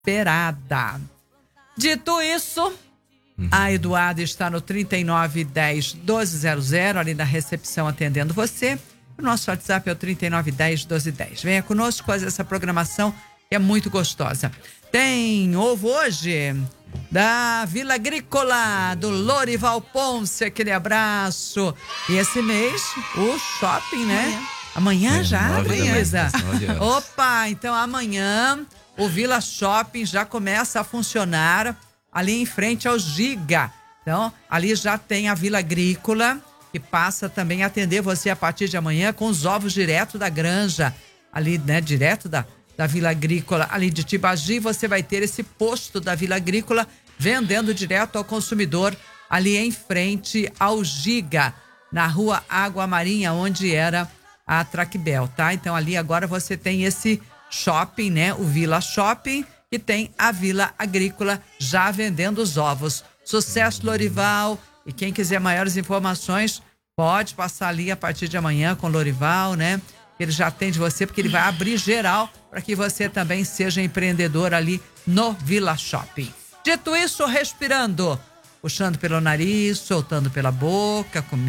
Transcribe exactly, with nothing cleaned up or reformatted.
esperada. Dito isso, uhum. a Eduarda está no trinta e nove, dez, doze zero zero, ali na recepção atendendo você. O nosso WhatsApp é o trinta e nove, dez, doze dez. Venha conosco fazer essa programação que é muito gostosa. Tem ovo hoje da Vila Agrícola, do Lorival Ponce, aquele abraço. E esse mês, o shopping, né? Amanhã, amanhã já, Luísa? Opa, então amanhã o Vila Shopping já começa a funcionar ali em frente ao Giga. Então, ali já tem a Vila Agrícola, que passa também a atender você a partir de amanhã com os ovos direto da granja. Ali, né, direto da, da Vila Agrícola, ali de Tibagi, você vai ter esse posto da Vila Agrícola vendendo direto ao consumidor, ali em frente ao Giga, na rua Água Marinha, onde era a Traquibel, tá? Então, ali agora você tem esse shopping, né? O Vila Shopping, que tem a Vila Agrícola já vendendo os ovos. Sucesso, Lorival. E quem quiser maiores informações, pode passar ali a partir de amanhã com o Lorival, né? Ele já atende você, porque ele vai abrir geral para que você também seja empreendedor ali no Vila Shopping. Dito isso, respirando, puxando pelo nariz, soltando pela boca, comigo.